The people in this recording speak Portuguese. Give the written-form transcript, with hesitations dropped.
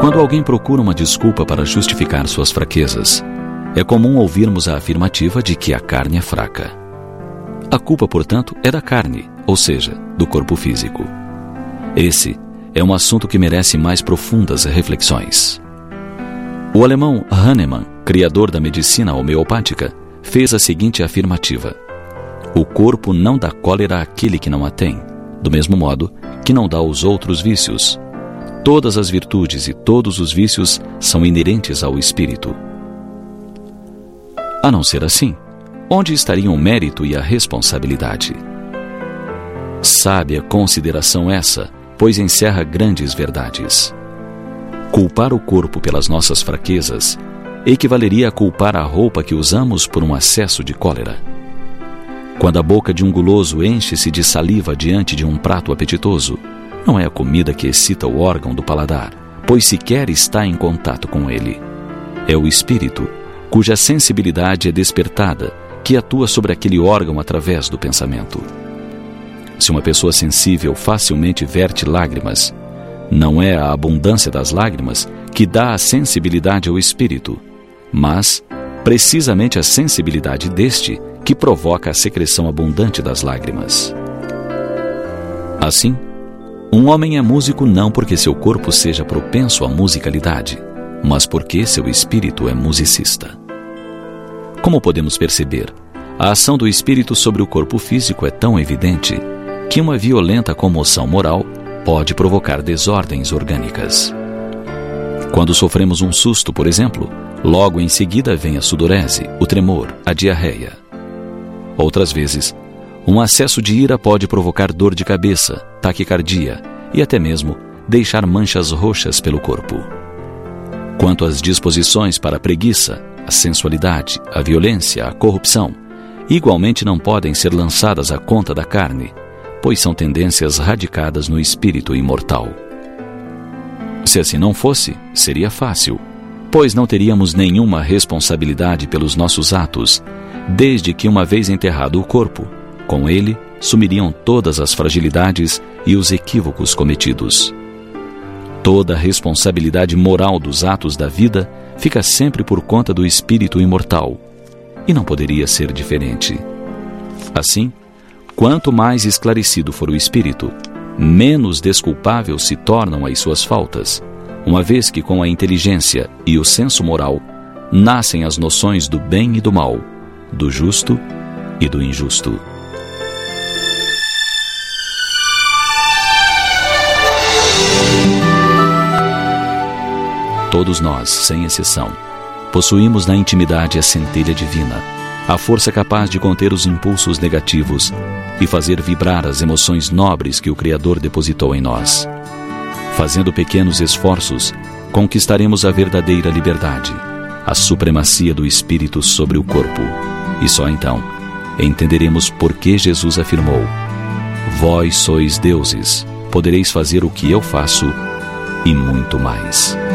Quando alguém procura uma desculpa para justificar suas fraquezas, é comum ouvirmos a afirmativa de que a carne é fraca. A culpa, portanto, é da carne, ou seja, do corpo físico. Esse é um assunto que merece mais profundas reflexões. O alemão Hahnemann, criador da medicina homeopática, fez a seguinte afirmativa: o corpo não dá cólera àquele que não a tem, do mesmo modo que não dá aos outros vícios. Todas as virtudes e todos os vícios são inerentes ao espírito. A não ser assim, onde estariam o mérito e a responsabilidade? Sábia consideração essa, pois encerra grandes verdades. Culpar o corpo pelas nossas fraquezas equivaleria a culpar a roupa que usamos por um acesso de cólera. Quando a boca de um guloso enche-se de saliva diante de um prato apetitoso, não é a comida que excita o órgão do paladar, pois sequer está em contato com ele. É o espírito, cuja sensibilidade é despertada, que atua sobre aquele órgão através do pensamento. Se uma pessoa sensível facilmente verte lágrimas, não é a abundância das lágrimas que dá a sensibilidade ao espírito, mas precisamente a sensibilidade deste que provoca a secreção abundante das lágrimas. Assim, um homem é músico não porque seu corpo seja propenso à musicalidade, mas porque seu espírito é musicista. Como podemos perceber, a ação do espírito sobre o corpo físico é tão evidente que uma violenta comoção moral pode provocar desordens orgânicas. Quando sofremos um susto, por exemplo, logo em seguida vem a sudorese, o tremor, a diarreia. Outras vezes, um acesso de ira pode provocar dor de cabeça, taquicardia e até mesmo deixar manchas roxas pelo corpo. Quanto às disposições para a preguiça, a sensualidade, a violência, a corrupção, igualmente não podem ser lançadas à conta da carne, pois são tendências radicadas no espírito imortal. Se assim não fosse, seria fácil, pois não teríamos nenhuma responsabilidade pelos nossos atos, desde que, uma vez enterrado o corpo, com ele sumiriam todas as fragilidades e os equívocos cometidos. Toda a responsabilidade moral dos atos da vida fica sempre por conta do espírito imortal, e não poderia ser diferente. Assim, quanto mais esclarecido for o espírito, menos desculpável se tornam as suas faltas, uma vez que com a inteligência e o senso moral nascem as noções do bem e do mal, do justo e do injusto. Todos nós, sem exceção, possuímos na intimidade a centelha divina, a força capaz de conter os impulsos negativos e fazer vibrar as emoções nobres que o Criador depositou em nós. Fazendo pequenos esforços, conquistaremos a verdadeira liberdade, a supremacia do espírito sobre o corpo, e só então entenderemos por que Jesus afirmou: vós sois deuses, podereis fazer o que eu faço e muito mais.